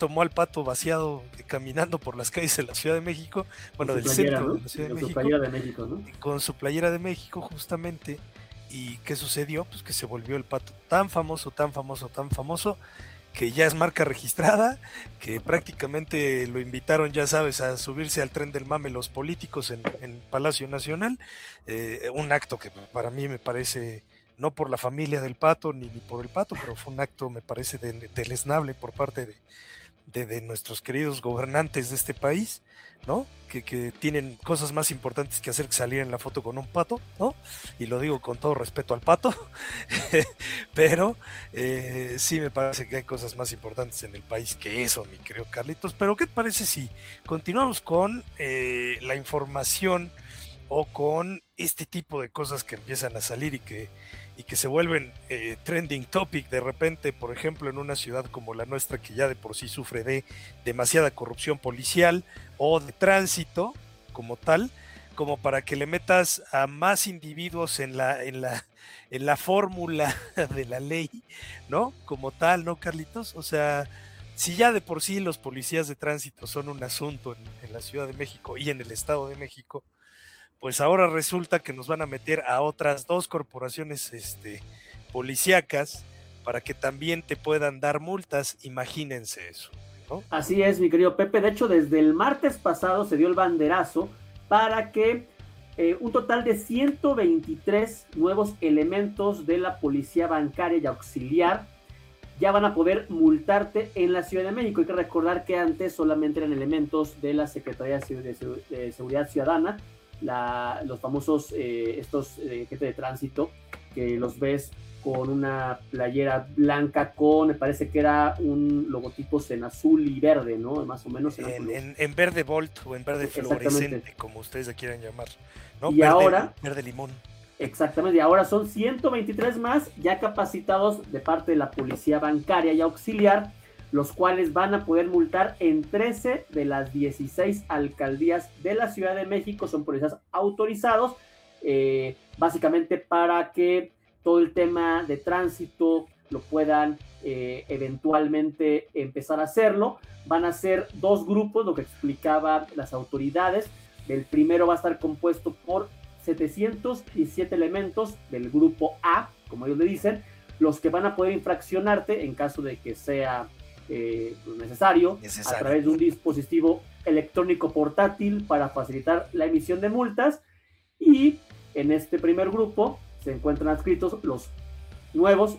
tomó al Pato vaciado caminando por las calles de la Ciudad de México, bueno, del playera, centro ¿no? de la Ciudad de Con su México, playera de México, ¿no? con su playera de México justamente. ¿Y qué sucedió? Pues que se volvió el Pato tan famoso, tan famoso, tan famoso, que ya es marca registrada, que prácticamente lo invitaron, ya sabes, a subirse al tren del mame los políticos en Palacio Nacional, un acto que para mí me parece, no por la familia del Pato ni por el Pato, pero fue un acto, me parece, deleznable por parte de nuestros queridos gobernantes de este país, ¿no? Que tienen cosas más importantes que hacer que salir en la foto con un pato, ¿no? Y lo digo con todo respeto al pato, pero sí me parece que hay cosas más importantes en el país que eso, mi querido Carlitos. Pero ¿qué te parece si continuamos con la información o con este tipo de cosas que empiezan a salir y que se vuelven trending topic de repente, por ejemplo, en una ciudad como la nuestra, que ya de por sí sufre de demasiada corrupción policial o de tránsito como tal, como para que le metas a más individuos en la fórmula de la ley, ¿no? Como tal, ¿no, Carlitos? O sea, si ya de por sí los policías de tránsito son un asunto en la Ciudad de México y en el Estado de México, pues ahora resulta que nos van a meter a otras dos corporaciones policíacas para que también te puedan dar multas, imagínense eso, ¿no? Así es, mi querido Pepe. De hecho, desde el martes pasado se dio el banderazo para que un total de 123 nuevos elementos de la policía bancaria y auxiliar ya van a poder multarte en la Ciudad de México. Hay que recordar que antes solamente eran elementos de la Secretaría de Seguridad Ciudadana, los famosos gente de tránsito, que los ves con una playera blanca con, me parece que era un logotipo en azul y verde, ¿no? Más o menos. En verde volt o en verde fluorescente, como ustedes le quieran llamar, ¿no? Y ahora, verde limón. Exactamente, y ahora son 123 más ya capacitados de parte de la policía bancaria y auxiliar, los cuales van a poder multar en 13 de las 16 alcaldías de la Ciudad de México. Son policías autorizados, básicamente para que todo el tema de tránsito lo puedan eventualmente empezar a hacerlo. Van a ser dos grupos, lo que explicaban las autoridades. El primero va a estar compuesto por 717 elementos del grupo A, como ellos le dicen, los que van a poder infraccionarte en caso de que sea necesario, a través de un dispositivo electrónico portátil para facilitar la emisión de multas. Y en este primer grupo se encuentran adscritos los nuevos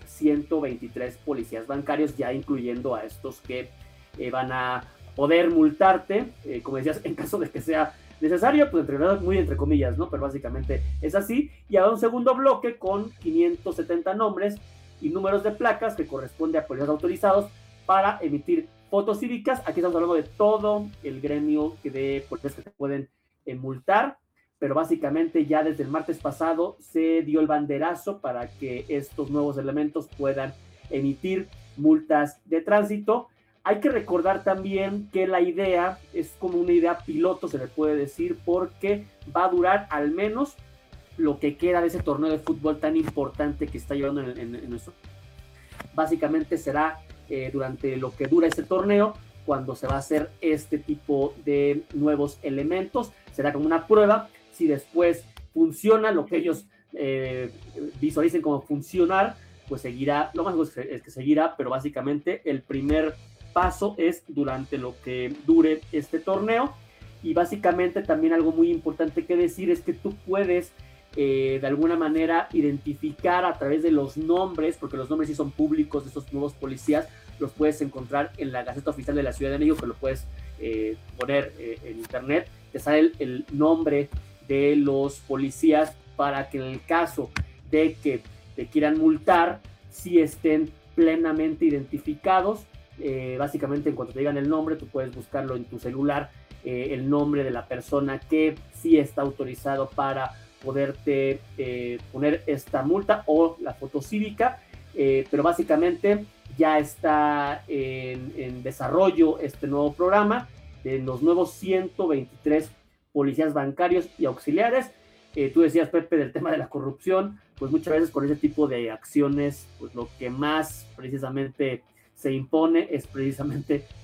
123 policías bancarios, ya incluyendo a estos que van a poder multarte, como decías, en caso de que sea necesario, pues muy entre comillas, ¿no? Pero básicamente es así. Y ahora un segundo bloque con 570 nombres y números de placas que corresponde a policías autorizados para emitir fotos cívicas. Aquí estamos hablando de todo el gremio de policías que te pueden multar, pero básicamente ya desde el martes pasado se dio el banderazo para que estos nuevos elementos puedan emitir multas de tránsito. Hay que recordar también que la idea es como una idea piloto, se le puede decir, porque va a durar al menos lo que queda de ese torneo de fútbol tan importante que está llevando en nuestro. Básicamente será durante lo que dura ese torneo cuando se va a hacer este tipo de nuevos elementos. Será como una prueba. Si después funciona lo que ellos visualicen como funcionar, pues seguirá. Lo más es que seguirá, pero básicamente el primer paso es durante lo que dure este torneo. Y básicamente también algo muy importante que decir es que tú puedes de alguna manera identificar a través de los nombres, porque los nombres sí son públicos de estos nuevos policías, los puedes encontrar en la Gaceta Oficial de la Ciudad de México, que lo puedes poner en internet. Te sale el nombre de los policías para que en el caso de que te quieran multar, sí estén plenamente identificados. Básicamente en cuanto te digan el nombre, tú puedes buscarlo en tu celular, el nombre de la persona que sí está autorizado para poderte poner esta multa o la foto cívica, pero básicamente ya está en desarrollo este nuevo programa de los nuevos 123 policías bancarios y auxiliares. Tú decías, Pepe, del tema de la corrupción, pues muchas veces con ese tipo de acciones, pues lo que más precisamente se impone es precisamente